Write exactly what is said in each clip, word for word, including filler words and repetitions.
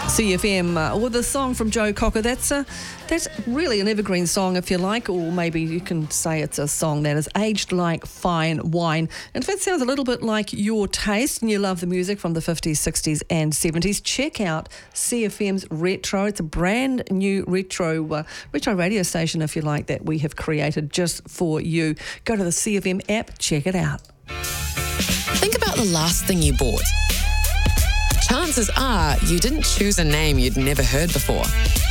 C F M uh, with a song from Joe Cocker. That's a, that's really an evergreen song, if you like, or maybe you can say it's a song that is aged like fine wine. And if it sounds a little bit like your taste and you love the music from the fifties, sixties and seventies, check out C F M's Retro. It's a brand new retro uh, retro radio station, if you like, that we have created just for you. Go to the C F M app, check it out. Think about the last thing you bought. Chances are you didn't choose a name you'd never heard before.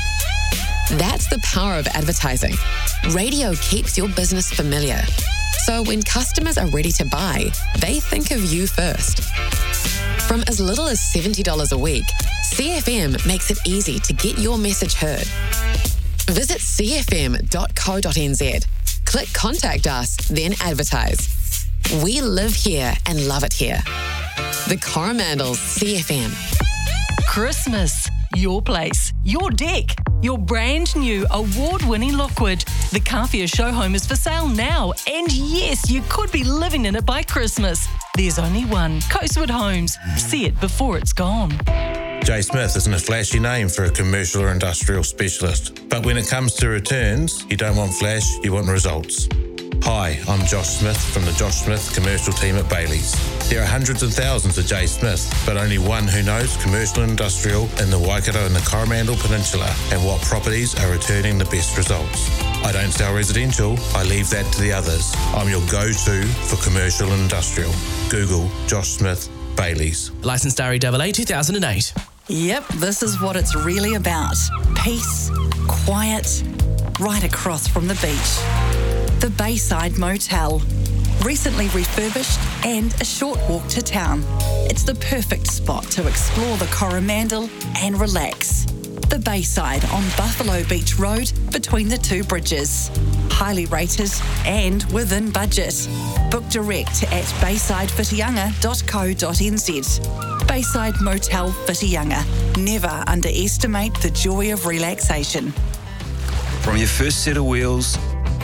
That's the power of advertising. Radio keeps your business familiar. So when customers are ready to buy, they think of you first. From as little as seventy dollars a week, C F M makes it easy to get your message heard. Visit c f m dot co dot n z. Click Contact Us, then advertise. We live here and love it here. The Coromandel C F M. Christmas. Your place, your deck, your brand new award-winning Lockwood. The Kawhia show home is for sale now, and yes, you could be living in it by Christmas. There's only one, Coastwood Homes. See it before it's gone. Jay Smith isn't a flashy name for a commercial or industrial specialist. But when it comes to returns, you don't want flash, you want results. Hi, I'm Josh Smith from the Josh Smith commercial team at Bailey's. There are hundreds of thousands of Jay Smith, but only one who knows commercial and industrial in the Waikato and the Coromandel Peninsula and what properties are returning the best results. I don't sell residential, I leave that to the others. I'm your go-to for commercial and industrial. Google Josh Smith Bailey's. Licensed R E A A two thousand eight. Yep, this is what it's really about. Peace, quiet, right across from the beach. The Bayside Motel. Recently refurbished and a short walk to town. It's the perfect spot to explore the Coromandel and relax. The Bayside on Buffalo Beach Road between the two bridges. Highly rated and within budget. Book direct at bayside whitianga dot co dot n z. Bayside Motel Whitianga. Never underestimate the joy of relaxation. From your first set of wheels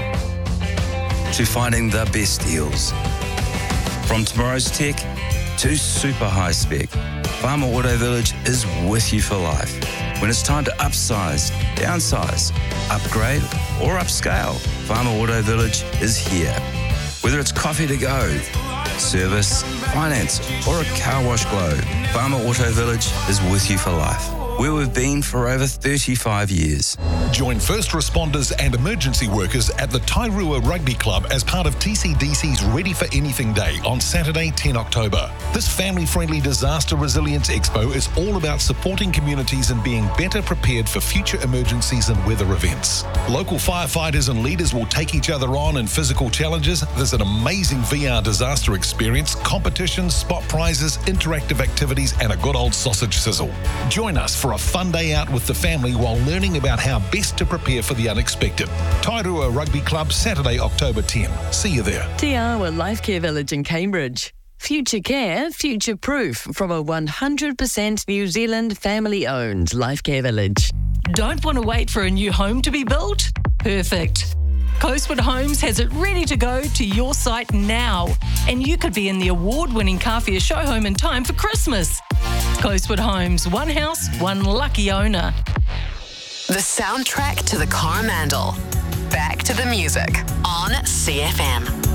to finding the best deals. From tomorrow's tech to super high spec, Farmer Auto Village is with you for life. When it's time to upsize, downsize, upgrade or upscale, Farmer Auto Village is here. Whether it's coffee to go, service, finance or a car wash glow, Farmer Auto Village is with you for life. Where we've been for over thirty-five years. Join first responders and emergency workers at the Tairua Rugby Club as part of T C D C's Ready for Anything Day on Saturday, the tenth of October. This family-friendly disaster resilience expo is all about supporting communities and being better prepared for future emergencies and weather events. Local firefighters and leaders will take each other on in physical challenges. There's an amazing V R disaster experience, competitions, spot prizes, interactive activities, and a good old sausage sizzle. Join us for a fun day out with the family while learning about how best to prepare for the unexpected. Tairua Rugby Club, Saturday, October tenth. See you there. Te Awa Life Care Village in Cambridge. Future care, future proof from a one hundred percent New Zealand family-owned life care village. Don't want to wait for a new home to be built? Perfect. Coastwood Homes has it ready to go to your site now, and you could be in the award-winning Kawhia show home in time for Christmas. Coastwood Homes, one house, one lucky owner. The soundtrack to the Coromandel. Back to the music on C F M.